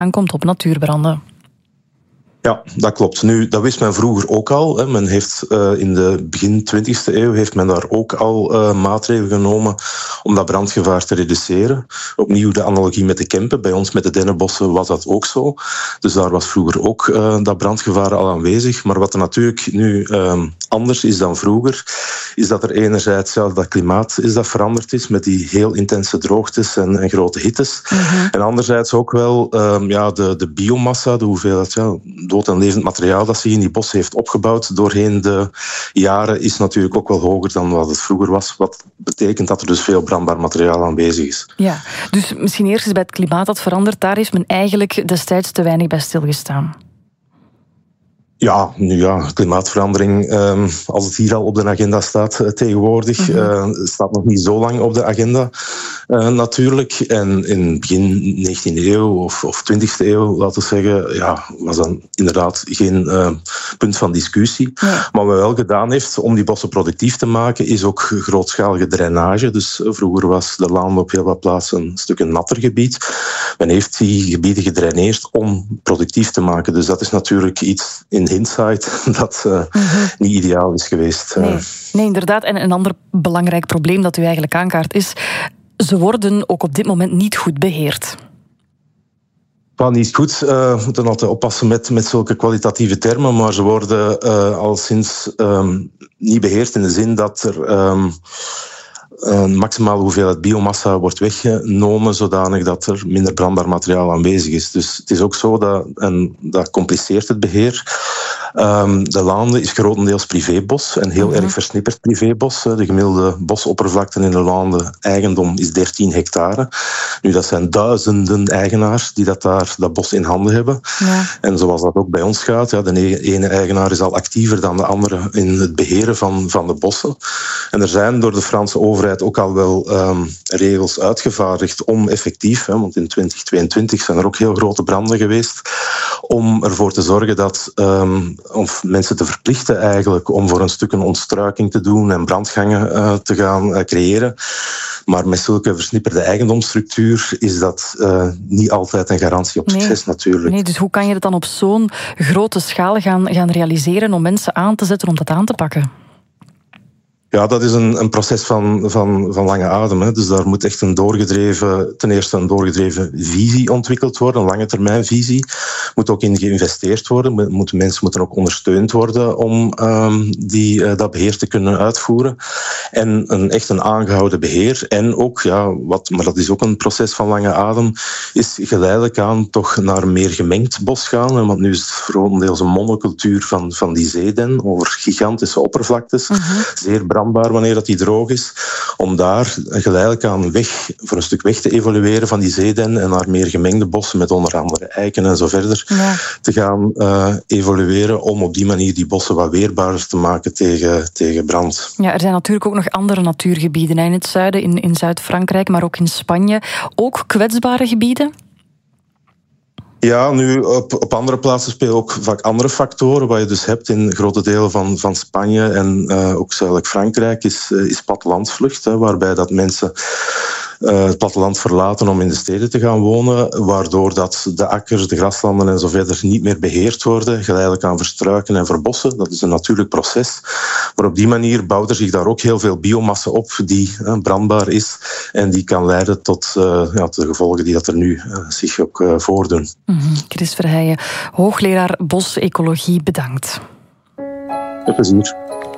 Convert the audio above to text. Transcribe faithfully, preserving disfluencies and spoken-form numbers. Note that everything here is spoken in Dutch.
aankomt op natuurbranden. Ja, dat klopt. Nu, dat wist men vroeger ook al. Hè. Men heeft uh, in de begin twintigste eeuw heeft men daar ook al uh, maatregelen genomen om dat brandgevaar te reduceren. Opnieuw de analogie met de Kempen. Bij ons met de dennenbossen was dat ook zo. Dus daar was vroeger ook uh, dat brandgevaar al aanwezig. Maar wat er natuurlijk nu uh, anders is dan vroeger, is dat er enerzijds zelf dat klimaat is dat veranderd is met die heel intense droogtes en, en grote hittes. Mm-hmm. En anderzijds ook wel uh, ja, de, de biomassa, de hoeveelheid ja, dood en levend materiaal dat zich in die bossen heeft opgebouwd doorheen de jaren is natuurlijk ook wel hoger dan wat het vroeger was. Wat betekent dat er dus veel brandbaar materiaal aanwezig is. Ja, dus misschien eerst eens bij het klimaat dat verandert. Daar heeft men eigenlijk destijds te weinig bij stilgestaan. Ja, nu ja, klimaatverandering, um, als het hier al op de agenda staat uh, tegenwoordig, mm-hmm. uh, staat nog niet zo lang op de agenda uh, natuurlijk. En in begin negentiende eeuw of, of twintigste eeuw, laten we zeggen, ja, was dan inderdaad geen uh, punt van discussie. Ja. Maar wat men wel gedaan heeft om die bossen productief te maken, is ook grootschalige drainage. Dus uh, vroeger was de Laan op heel wat plaatsen een stuk een natter gebied. Men heeft die gebieden gedraineerd om productief te maken. Dus dat is natuurlijk iets in insight dat uh, mm-hmm. niet ideaal is geweest. Nee. nee, inderdaad. En een ander belangrijk probleem dat u eigenlijk aankaart is, ze worden ook op dit moment niet goed beheerd. Well, niet goed. Uh, we moeten altijd oppassen met, met zulke kwalitatieve termen, maar ze worden uh, al sinds um, niet beheerd in de zin dat er Um, een maximale hoeveelheid biomassa wordt weggenomen, zodanig dat er minder brandbaar materiaal aanwezig is. Dus het is ook zo, dat, en dat compliceert het beheer. Um, de Laande is grotendeels privébos en heel mm-hmm. erg versnipperd privébos. De gemiddelde bosoppervlakte in de Laande eigendom is dertien hectare. Nu, dat zijn duizenden eigenaars die dat daar dat bos in handen hebben. Ja. En zoals dat ook bij ons gaat, ja, de ene eigenaar is al actiever dan de andere in het beheren van, van de bossen. En er zijn door de Franse overheid ook al wel um, regels uitgevaardigd om effectief, hè, want in twintig tweeëntwintig zijn er ook heel grote branden geweest, om ervoor te zorgen dat um, of mensen te verplichten eigenlijk om voor een stuk een ontstruiking te doen en brandgangen uh, te gaan uh, creëren. Maar met zulke versnipperde eigendomsstructuur is dat uh, niet altijd een garantie op succes nee. natuurlijk. Nee, dus hoe kan je het dan op zo'n grote schaal gaan, gaan realiseren om mensen aan te zetten om dat aan te pakken? Ja, dat is een, een proces van, van, van lange adem. Hè. Dus daar moet echt een doorgedreven, ten eerste een doorgedreven visie ontwikkeld worden, een lange termijn visie. Moet ook in geïnvesteerd worden. Moet, mensen moeten ook ondersteund worden om um, die, uh, dat beheer te kunnen uitvoeren. En een, echt een aangehouden beheer. En ook, ja, wat, maar dat is ook een proces van lange adem, is geleidelijk aan toch naar een meer gemengd bos gaan. Want nu is het grotendeels een monocultuur van, van die zeeden over gigantische oppervlaktes. Uh-huh. Zeer brandbaar wanneer dat die droog is. Om daar geleidelijk aan weg, voor een stuk weg te evolueren van die zeeden en naar meer gemengde bossen met onder andere eiken en zo verder ja. te gaan uh, evolueren om op die manier die bossen wat weerbaarder te maken tegen, tegen brand. Ja, er zijn natuurlijk ook nog andere natuurgebieden in het zuiden, in, in Zuid-Frankrijk, maar ook in Spanje. Ook kwetsbare gebieden? Ja, nu op, op andere plaatsen spelen ook vaak andere factoren. Wat je dus hebt in grote delen van, van Spanje en uh, ook zuidelijk Frankrijk is, uh, is plattelandsvlucht, hè, waarbij dat mensen uh, het platteland verlaten om in de steden te gaan wonen, waardoor dat de akkers, de graslanden en zo verder niet meer beheerd worden, geleidelijk aan verstruiken en verbossen. Dat is een natuurlijk proces. Maar op die manier bouwt er zich daar ook heel veel biomassa op die uh, brandbaar is en die kan leiden tot uh, ja, de gevolgen die dat er nu uh, zich ook uh, voordoen. Mm-hmm. Chris Verheijen, hoogleraar bosecologie, bedankt. Met plezier.